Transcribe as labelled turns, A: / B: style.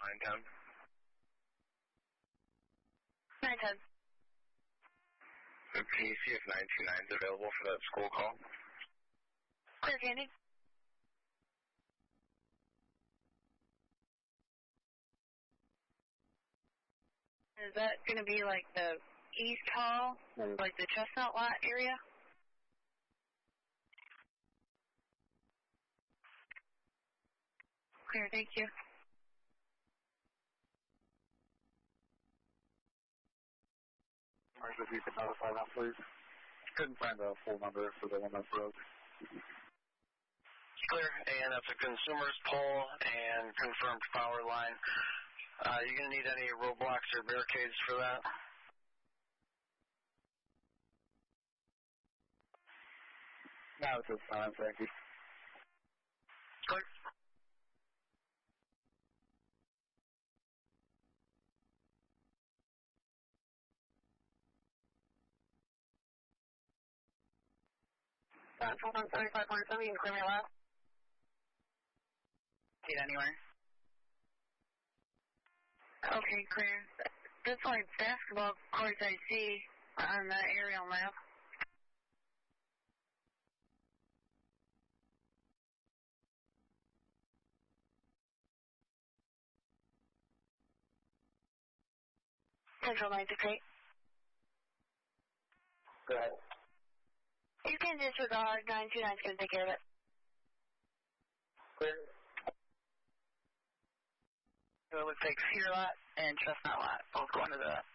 A: 910.
B: 910.
A: Can you see if 929 is available for that school call?
B: Clear, Candy. Is that going to be like the East Hall, like the Chestnut Lot area? Clear, thank you.
C: If you could notify them, please. Couldn't find the full number for the one that's broke.
A: Clear, and that's a consumer's pole and confirmed power line. You going to need any roadblocks or barricades for that?
C: Not at this time, thank you.
A: Clear.
B: That's 175.7, you can clear me left.
D: Get anywhere?
B: Okay, clear. That's like basketball courts I see on the aerial map. Central 93.
C: Go ahead.
B: You can disregard 929 is going to take care of it.
C: Clear.
D: So it looks like Cedar Lot and Chestnut Lot both going to the